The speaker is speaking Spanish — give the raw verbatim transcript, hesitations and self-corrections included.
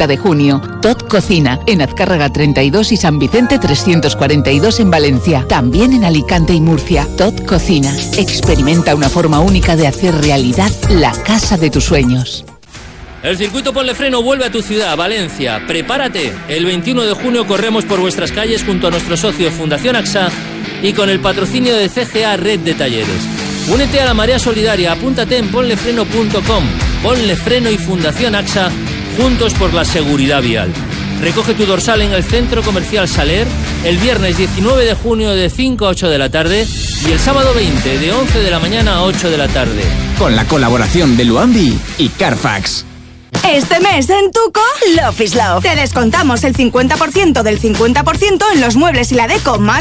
treinta de junio. Tot Cocina, en Azcárraga treinta y dos y San Vicente trescientos cuarenta y dos en Valencia. También en Alicante y Murcia. Tot Cocina. Experimenta una forma única de hacer realidad la casa de tus sueños. El circuito Ponle Freno vuelve a tu ciudad, Valencia. Prepárate. El veintiuno de junio corremos por vuestras calles junto a nuestro socio Fundación AXA y con el patrocinio de C G A Red de Talleres. Únete a la marea solidaria, apúntate en ponlefreno punto com. Ponle Freno y Fundación AXA, juntos por la seguridad vial. Recoge tu dorsal en el Centro Comercial Saler el viernes diecinueve de junio de cinco a ocho de la tarde y el sábado veinte de once de la mañana a ocho de la tarde. Con la colaboración de Luambi y Carfax. Este mes en Tuco, Love is Love. Te descontamos el cincuenta por ciento del cincuenta por ciento en los muebles y la deco más